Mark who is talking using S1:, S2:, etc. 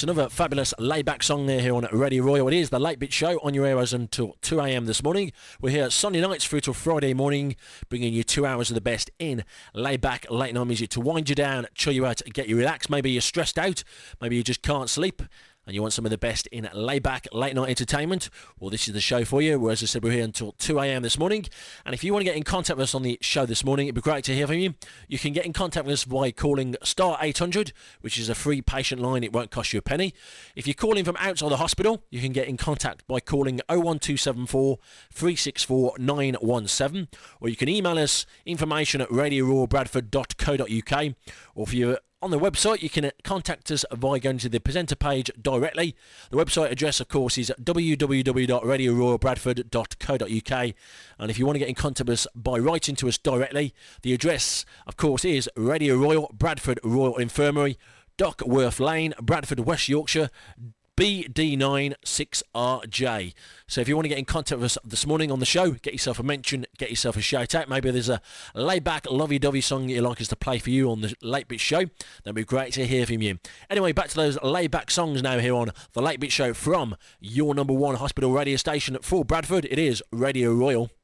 S1: It's another fabulous laid-back song there here on Radio Royal. It is the Late Bit Show on your airwaves until 2 a.m. this morning. We're here Sunday nights through till Friday morning, bringing you 2 hours of the best in laid-back, late-night music to wind you down, chill you out, get you relaxed. Maybe you're stressed out, maybe you just can't sleep, and you want some of the best in laid-back, late-night entertainment, well, this is the show for you. As I said, we're here until 2 a.m. this morning. And if you want to get in contact with us on the show this morning, it'd be great to hear from you. You can get in contact with us by calling star 800, which is a free patient line. It won't cost you a penny. If you're calling from outside the hospital, you can get in contact by calling 01274 364 917, or you can email us information at radioroyalbradford.co.uk, or if you're on the website, you can contact us by going to the presenter page directly. The website address, of course, is www.radioroyalbradford.co.uk. And if you want to get in contact with us by writing to us directly, the address, of course, is Radio Royal, Bradford Royal Infirmary, Duckworth Lane, Bradford, West Yorkshire, BD9 6RJ. So if you want to get in contact with us this morning on the show, get yourself a mention, get yourself a shout out. Maybe there's a laid-back, lovey-dovey song you'd like us to play for you on the Late Bit Show. That'd be great to hear from you. Anyway, back to those laid-back songs now here on the Late Bit Show from your number one hospital radio station for Bradford. It is Radio Royal.